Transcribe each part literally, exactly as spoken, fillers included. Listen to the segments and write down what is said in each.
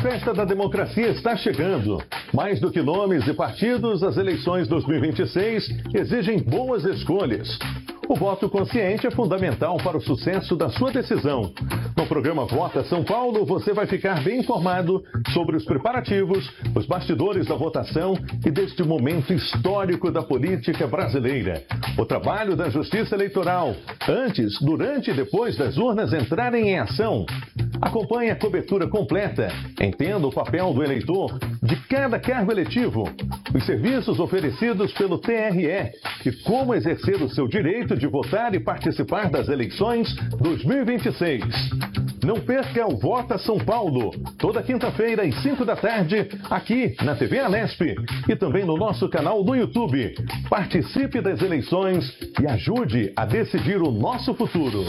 Festa da democracia está chegando. Mais do que nomes e partidos, as eleições dois mil e vinte e seis exigem boas escolhas. O voto consciente é fundamental para o sucesso da sua decisão. No programa Vota São Paulo, você vai ficar bem informado sobre os preparativos, os bastidores da votação e deste momento histórico da política brasileira. O trabalho da Justiça Eleitoral, antes, durante e depois das urnas entrarem em ação. Acompanhe a cobertura completa. Entenda o papel do eleitor de cada cargo eletivo, os serviços oferecidos pelo T R E e como exercer o seu direito de votar e participar das eleições dois mil e vinte e seis. Não perca o Vota São Paulo, toda quinta-feira às cinco da tarde, aqui na T V Alesp e também no nosso canal do YouTube. Participe das eleições e ajude a decidir o nosso futuro.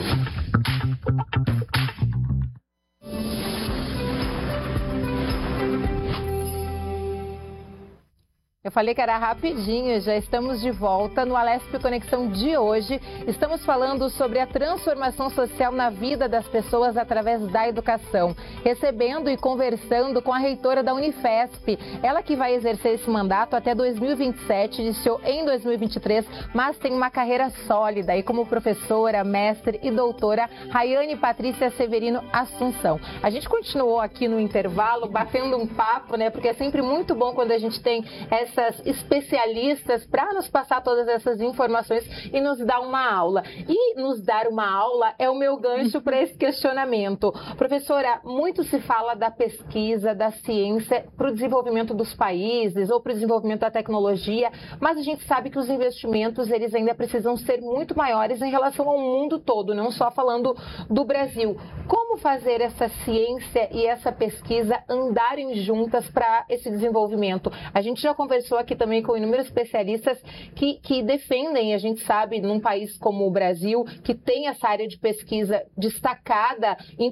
Eu falei que era rapidinho, já estamos de volta no Alesp Conexão de hoje. Estamos falando sobre a transformação social na vida das pessoas através da educação. Recebendo e conversando com a reitora da Unifesp. Ela que vai exercer esse mandato até dois mil e vinte e sete, iniciou em dois mil e vinte e três, mas tem uma carreira sólida aí como professora, mestre e doutora, Raiane Patrícia Severino Assunção. A gente continuou aqui no intervalo, batendo um papo, né? Porque é sempre muito bom quando a gente tem essa essas especialistas para nos passar todas essas informações e nos dar uma aula. E nos dar uma aula é o meu gancho para esse questionamento. Professora, muito se fala da pesquisa, da ciência para o desenvolvimento dos países ou para o desenvolvimento da tecnologia, mas a gente sabe que os investimentos eles ainda precisam ser muito maiores em relação ao mundo todo, não só falando do Brasil. Como fazer essa ciência e essa pesquisa andarem juntas para esse desenvolvimento? A gente já conversou aqui também com inúmeros especialistas que, que defendem, a gente sabe, num país como o Brasil, que tem essa área de pesquisa destacada,